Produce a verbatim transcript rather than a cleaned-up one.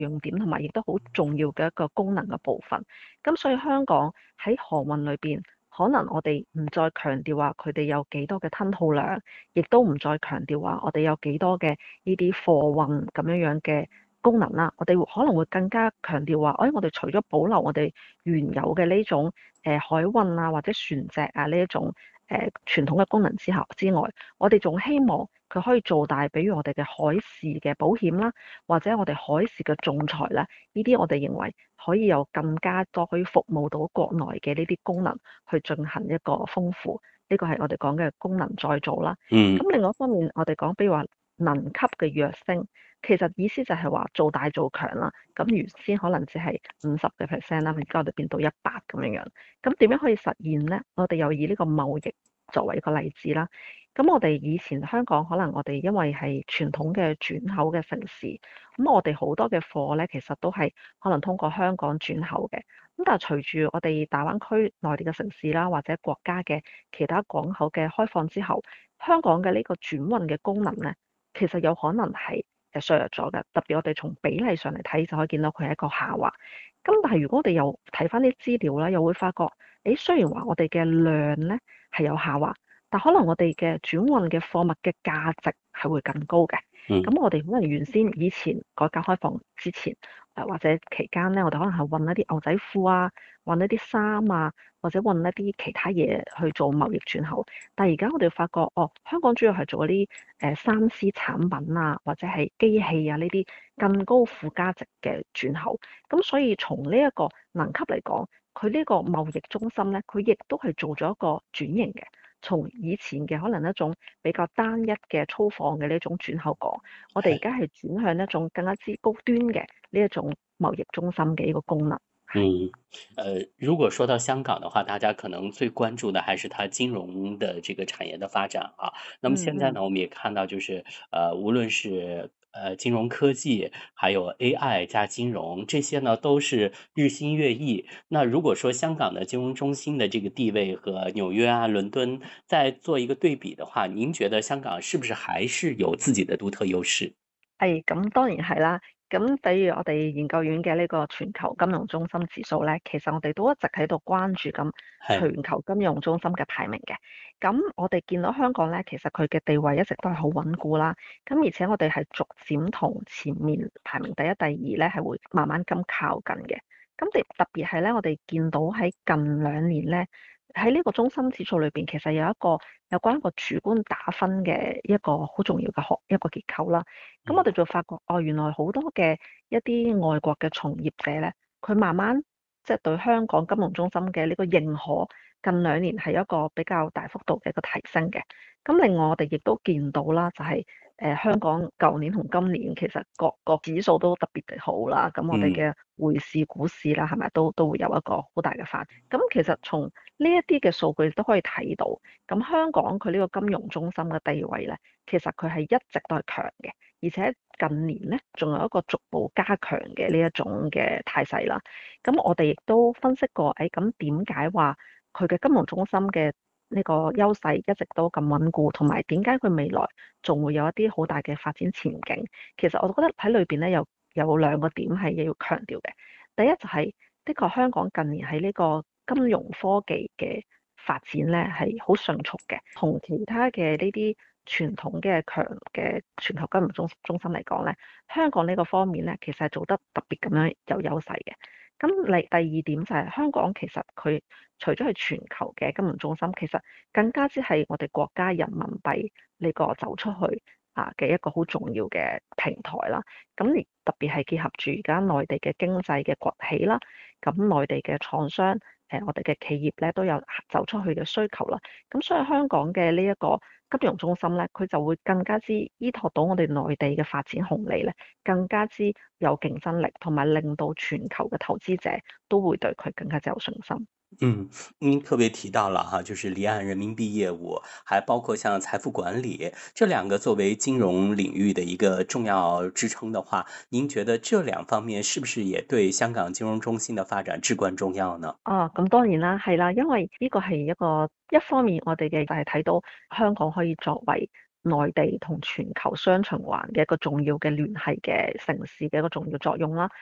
用點，同埋亦都好重要嘅一個功能嘅部分。咁所以香港喺航運裏邊，可能我哋唔再強調話佢哋有幾多嘅吞吐量，亦都唔再強調話我哋有幾多嘅呢啲貨運咁樣樣嘅功能啦。我哋可能會更加強調話，誒、哎，我哋除咗保留我哋原有嘅呢種誒、呃、海運啊或者船隻啊呢一種誒、呃、傳統嘅功能之下之外，我哋仲希望佢可以做大，比如我哋嘅海事嘅保險啦，或者我哋海事嘅仲裁啦，呢啲我哋認為可以有更加多可以服務到國內嘅呢啲功能去進行一個豐富。呢個係我哋講嘅功能再造啦。 嗯。 咁另外一方面，我哋講比如話能級嘅躍升，其實意思就係話做大做強啦。咁原先可能只係五十嘅 percent 啦，而家我哋變到一百咁樣樣。咁點樣可以實現呢？我哋又以呢個貿易作為一個例子啦。咁我哋以前香港可能我哋因為係傳統嘅轉口嘅城市，咁我哋好多嘅貨呢，其實都係可能通過香港轉口嘅。咁但係隨住我哋大灣區內地嘅城市啦，或者國家嘅其他港口嘅開放之後，香港嘅呢個轉運嘅功能呢，其實有可能係誒削弱咗嘅。特別我哋從比例上嚟睇，就可以見到佢係一個下滑。咁但係如果我哋又睇翻啲資料啦，又會發覺，誒雖然話我哋嘅量呢係有下滑，但可能我哋嘅轉運嘅貨物嘅價值係會更高嘅。 嗯。 咁我哋可能原先以前改革開放之前，誒或者期間咧，我哋可能係運一啲牛仔褲啊，運一啲衫啊，或者運一啲其他嘢去做貿易轉口。但係而家我哋發覺，哦，香港主要係做一啲誒三 C 產品啊，或者係機器啊呢啲更高附加值嘅轉口。咁所以從呢一個能級嚟講，佢呢個貿易中心咧，佢亦都係做咗一個轉型嘅。從以前嘅可能一種比較單一嘅粗放嘅呢種轉口港，我哋而家係轉向一種更加之高端嘅呢一種貿易中心嘅一個功能。 嗯，呃，如果说到香港的話，大家可能最关注的还是它金融的这个产业的发展啊。那么嗯嗯。 现在呢，我们也看到就是，呃，无论是呃金融科技，还有 A I 加金融，这些呢都是日新月异。那如果说香港的金融中心的这个地位和纽約啊、倫敦再做一個對比的話，您覺得香港是不是還是有自己的獨特優勢？ 係，咁當然係啦。咁比如我哋研究院嘅呢個全球金融中心指數咧，其實我哋都一直喺度關注緊係。 全球金融中心嘅排名嘅。咁我哋見到香港咧，其實佢嘅地位一直都係好穩固啦。咁而且我哋係逐漸同前面排名第一、第二咧係會慢慢咁靠近嘅。咁特特別係咧，我哋見到喺近兩年咧，喺呢個中心指數裏邊，其實有一個有關一個主觀打分嘅一個好重要嘅學一個結構啦。咁我嗯。 哋就發覺，哦，原來好多嘅一啲外國嘅從業者咧，佢慢慢即係對香港金融中心嘅呢個認可，近兩年係一個比較大幅度嘅一個提升嘅。咁另外我哋亦都見到啦，就係誒香港舊年同今年其實各個指數都特別地好啦。咁我哋嗯。 嘅匯市、股市啦，係咪都都會有一個好大嘅發展。咁其實從呢一啲嘅數據都可以睇到，咁香港佢呢個金融中心嘅地位咧，其實佢係一直都係強嘅。而且近年咧，仲有一個逐步加強嘅呢一種嘅態勢啦。咁我哋亦都分析過，誒咁點解話佢嘅金融中心嘅呢個優勢一直都咁穩固，同埋點解佢未來仲會有一啲好大嘅發展前景？其實我覺得喺裏邊咧有有兩個點係要強調嘅。第一就係的確香港近年喺呢個金融科技嘅發展咧係好迅速嘅，同其他嘅呢啲傳統嘅強嘅全球金融中中心嚟講咧，香港呢個方面咧，其實係做得特別咁樣有優勢嘅。咁嚟第二點就係香港其實佢除咗係全球嘅金融中心，其實更加之係我哋國家人民幣呢個走出去啊嘅一個好重要嘅平台啦。咁而特別係結合住而家內地嘅經濟嘅崛起啦，咁內地嘅廠商。誒，我哋嘅企業咧都有走出去嘅需求啦，咁所以香港嘅呢一個金融中心咧，佢就會更加之依託到我哋內地嘅發展紅利咧，更加之有競爭力，同埋令到全球嘅投資者都會對佢更加之有信心。 嗯，您特别提到了哈，就是离岸人民币业务，还包括像财富管理，这两个作为金融领域的一个重要支撑的话，您觉得这两方面是不是也对香港金融中心的發展至關重要呢？ 哦，咁當然啦，係啦，因為呢個係一個一方面，我哋嘅就係睇到香港可以作為內地同全球雙循環嘅一個重要嘅聯繫嘅城市嘅一個重要作用啦。